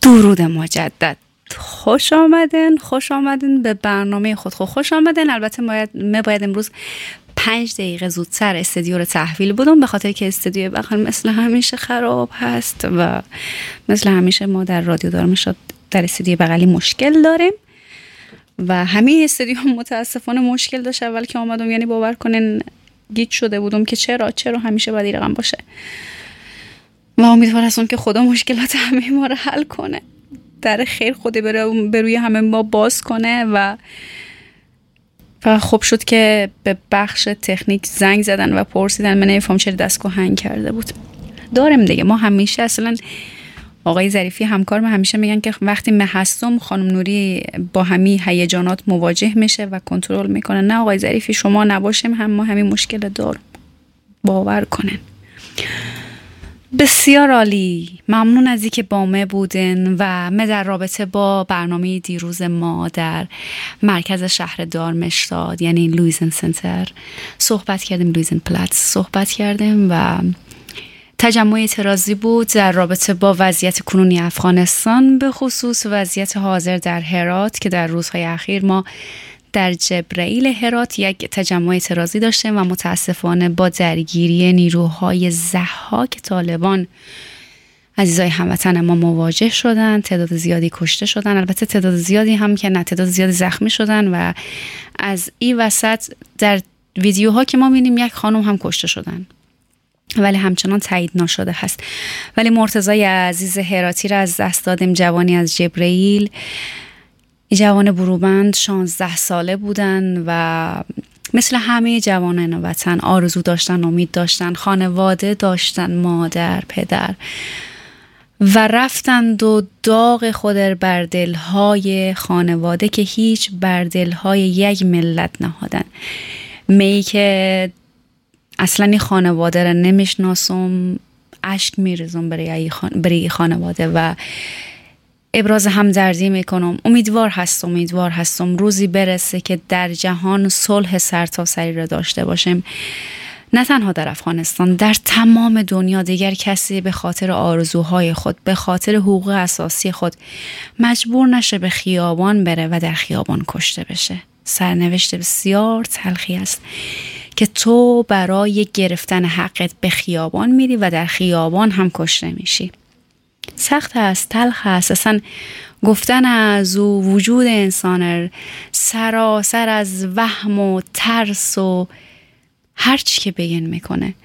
درود مجدد. خوش آمدن به برنامه خود. خوش آمدن. البته باید امروز 5 دقیقه زودتر استودیو رو تحویل بدم، به خاطر که استودیو بغل مثل همیشه خراب هست و مثل همیشه ما در رادیو دارمشاد در استودیو بغلی مشکل داریم و همه استودیو متاسفانه مشکل داشت. اول که آمدم یعنی باور کنین گیج شده بودم که چرا همیشه باید این رقم باشه و امیدوار هستم که خدا مشکلات همه ما رو حل کنه، در خیر خود به روی همه ما باز کنه. و خوب شد که به بخش تکنیک زنگ زدن و پرسیدن، من نمیفهم چرا دستگاه هنگ کرده بود. دارم دیگه، ما همیشه اصلا آقای ظریفی همکارم همیشه میگن که وقتی من هستم خانم نوری با همین هیجانات مواجه میشه و کنترل میکنه. نه آقای ظریفی، شما نباشیم هم ما همین مشکل دارم، باور کنن. بسیار عالی، ممنون از اینکه با ما بودن و ما در رابطه با برنامه دیروز ما در مرکز شهر دارمشتاد یعنی لویزن سنتر صحبت کردیم، لویزن پلاتس صحبت کردیم و تجمع اعتراضی بود در رابطه با وضعیت کنونی افغانستان، به خصوص وضعیت حاضر در هرات که در روزهای اخیر ما در جبرائیل هرات یک تجمع اعتراضی داشتیم و متاسفانه با درگیری نیروهای ضحاک طالبان عزیزای هموطن ما مواجه شدن. تعداد زیادی کشته شدن، البته تعداد زیادی هم که نه، تعداد زیادی زخمی شدن و از این وسط در ویدیوها که ما می‌بینیم یک خانم هم کشته شدن ولی همچنان تایید نشده هست. ولی مرتضی عزیز هراتی را از دست دادیم، جوانی از جبرائیل، جوان بروبند 16 ساله بودن و مثل همه جوانان وطن آرزو داشتن، امید داشتن، خانواده داشتن، مادر، پدر، و رفتند و داغ خود بر دلهای خانواده که هیچ بر دلهای یک ملت نهادن. می که اصلا این خانواده را نمیشناسم، اشک میریزم برای خانواده و ابراز همدردی میکنم. امیدوار هستم روزی برسه که در جهان صلح سرتاسری را داشته باشیم، نه تنها در افغانستان، در تمام دنیا. دیگر کسی به خاطر آرزوهای خود، به خاطر حقوق اساسی خود مجبور نشه به خیابان بره و در خیابان کشته بشه. سرنوشت بسیار تلخی است که تو برای گرفتن حقت به خیابان میری و در خیابان هم کشته میشی. سخت است، تلخ است. اصلا گفتن از او وجود انسان سراسر از وهم و ترس و هر چی که بیان میکنه.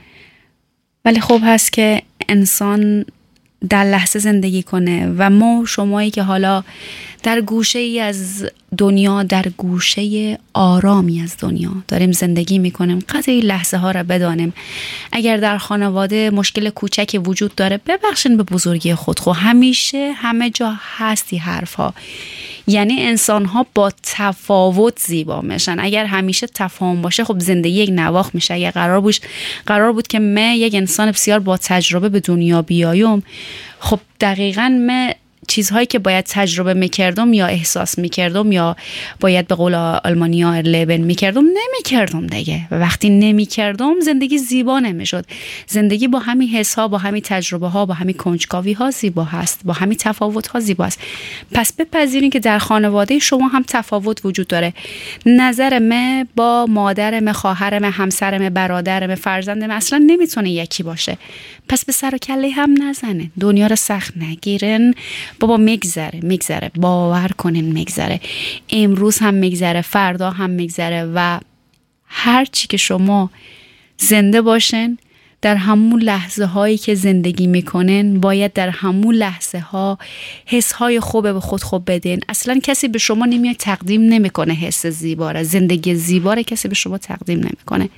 ولی خوب هست که انسان در لحظه زندگی کنه و ما شمایی که حالا در گوشه ای از دنیا، در گوشه آرامی از دنیا داریم زندگی میکنیم، قدر این لحظه ها را بدانیم. اگر در خانواده مشکل کوچکی وجود داره، ببخشین به بزرگی خود. همیشه همه جا هستی حرف ها، یعنی انسان ها با تفاوت زیبا میشن. اگر همیشه تفاهم باشه خب زندگی یک نواخت میشه. اگر قرار بود که من یک انسان بسیار با تجربه به دنیا بیایم، خب دقیقاً من چیزهایی که باید تجربه میکردم یا احساس میکردم یا باید به قول آلمانیا ارلبن نمیکردم دیگه. و وقتی نمیکردم زندگی زیبا نمیشد. زندگی با همین حس ها، با همین تجربه ها، با همین کنجکاوی ها زیبا هست، با همین تفاوت ها زیبا است. پس بپذیرین که در خانواده شما هم تفاوت وجود داره. نظر من با مادرم، خواهرم، همسرم، برادرم، فرزندم اصلا نمیتونه یکی باشه. پس به سر و کله هم نزنه، دنیا رو سخت نگیرن. بابا میگذره، باور کنین میگذره. امروز هم میگذره، فردا هم میگذره و هر چی که شما زنده باشن، در همون لحظه هایی که زندگی میکنن باید در همون لحظه ها حس های خوب به خود بدین. اصلا کسی به شما نمیاد تقدیم نمیکنه حس زیبا را، زندگی زیبا را کسی به شما تقدیم نمیکنه.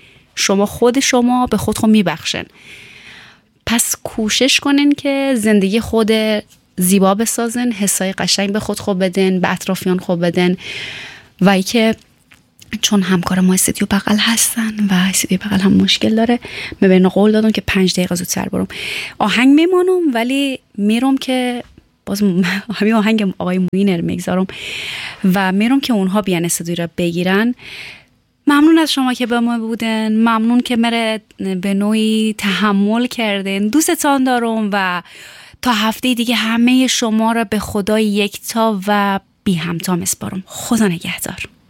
شما به خود میبخشن. پس کوشش کنین که زندگی خود زیبا بسازن، حسای قشنگ به خود بدن، به اطرافیان خوب بدن. و ای که چون همکار ما استودیو بغل هستن و استودیو بغل هم مشکل داره، من قول دادم که 5 دقیقه زودتر برم. آهنگ میمانم ولی میرم که باز همین آهنگ آقای موینر میگذارم و میرم که اونها بیان استودیو را بگیرن. ممنون از شما که به ما بودن، ممنون که مره به نوعی تحمل کردین. دوستتان دارم و تا هفته دیگه همه شما را به خدای یکتا و بی همتا میسپارم. خدا نگهدار.